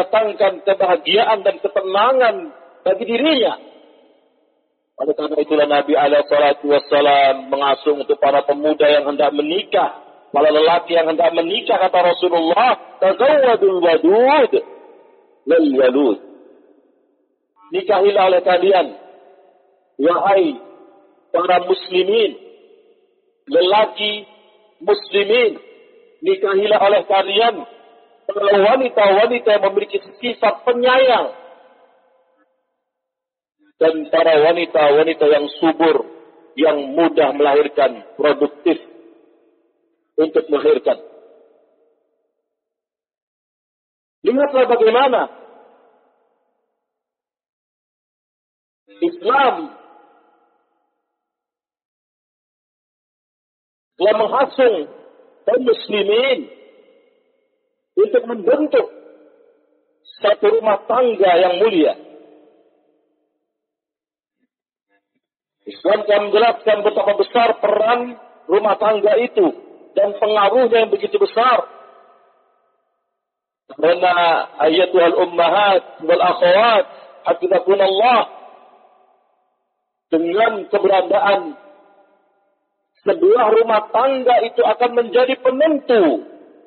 mendatangkan kebahagiaan dan ketenangan bagi dirinya. Oleh karena itulah Nabi SAW mengasuh untuk para pemuda yang hendak menikah, para lelaki yang hendak menikah, kata Rasulullah, tazawwadul wadud lal walud. Nikahilah oleh kalian, wahai para muslimin, lelaki muslimin, nikahilah oleh kalian para wanita-wanita yang memiliki sifat penyayang dan para wanita-wanita yang subur, yang mudah melahirkan, produktif untuk melahirkan. Lihatlah bagaimana Islam telah menghasung kaum muslimin untuk membentuk satu rumah tangga yang mulia. Islam telah menjelaskan betapa besar peran rumah tangga itu dan pengaruhnya yang begitu besar. Karena ayatul ummahat wal akhawat hafizakunallah, dengan keberadaan sebuah rumah tangga itu akan menjadi penentu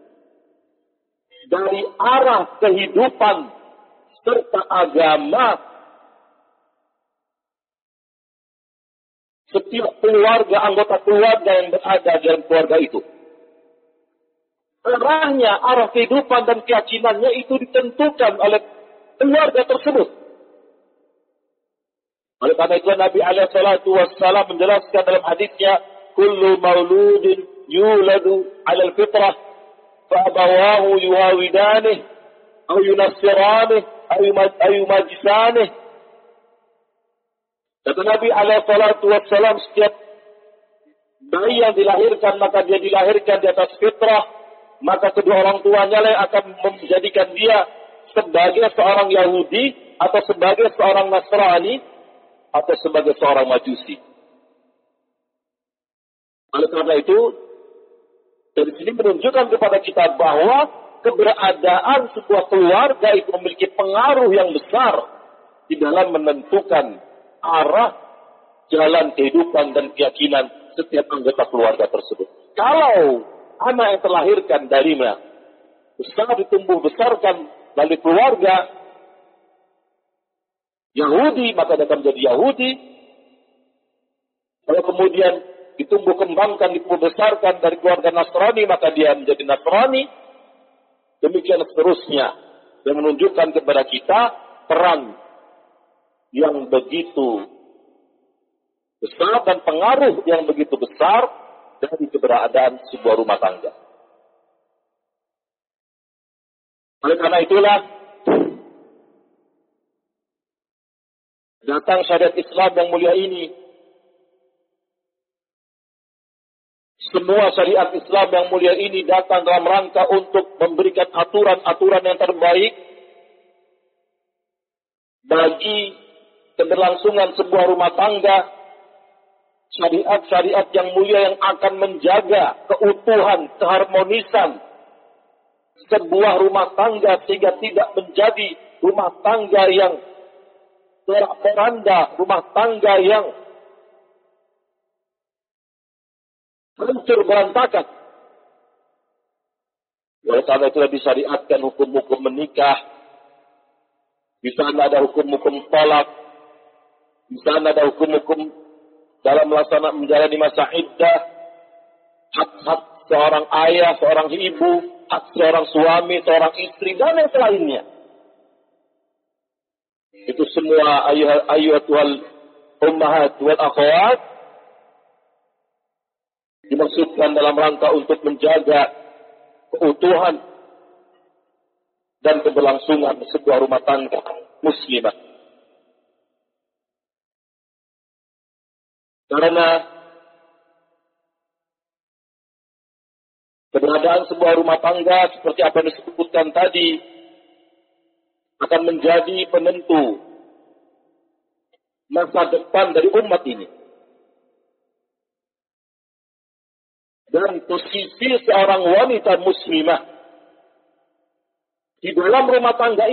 dari arah kehidupan serta agama setiap keluarga, anggota keluarga yang berada dalam keluarga itu. Arahnya, arah kehidupan dan keyakinannya itu ditentukan oleh keluarga tersebut. Oleh karena itu Nabi SAW menjelaskan dalam hadisnya, kullu mauludin yuladu alal fitrah fa'abawahu yuhawidanih au yunassiranih au yumajisanih. Kata Nabi SAW, setiap bayi yang dilahirkan, maka dia dilahirkan di atas fitrah, maka kedua orang tuanya lah yang akan menjadikan dia sebagai seorang Yahudi atau sebagai seorang Nasrani atau sebagai seorang Majusi. Oleh karena itu, dari sini menunjukkan kepada kita bahwa keberadaan sebuah keluarga itu memiliki pengaruh yang besar di dalam menentukan arah jalan kehidupan dan keyakinan setiap anggota keluarga tersebut. Kalau anak yang terlahirkan darinya besar ditumbuh besarkan melalui keluarga Yahudi, maka dia akan menjadi Yahudi. Kalau kemudian ditumbuh kembangkan, ditumbuh besarkan dari keluarga Nasrani, maka dia menjadi Nasrani. Demikian seterusnya. Dan menunjukkan kepada kita peran yang begitu besar dan pengaruh yang begitu besar dari keberadaan sebuah rumah tangga. Oleh karena itulah, datang syariat Islam yang mulia ini. Semua syariat Islam yang mulia ini datang dalam rangka untuk memberikan aturan-aturan yang terbaik bagi keberlangsungan sebuah rumah tangga. Syariat-syariat yang mulia yang akan menjaga keutuhan, keharmonisan sebuah rumah tangga sehingga tidak menjadi rumah tangga yang porak-poranda, rumah tangga yang hancur berantakan. Oleh karena itu disyariatkan hukum-hukum menikah. Di sana ada hukum-hukum talak. Di sana ada hukum-hukum dalam melaksanakan menjalani masa iddah, hak-hak seorang ayah, seorang ibu, hak seorang suami, seorang istri, dan yang lainnya. Itu semua ayuhatul ummahat wal akhawat dimaksudkan dalam rangka untuk menjaga keutuhan dan keberlangsungan sebuah rumah tangga muslimah. Karena keberadaan sebuah rumah tangga seperti apa yang disebutkan tadi akan menjadi penentu masa depan dari umat ini. Dan posisi seorang wanita muslimah di dalam rumah tangga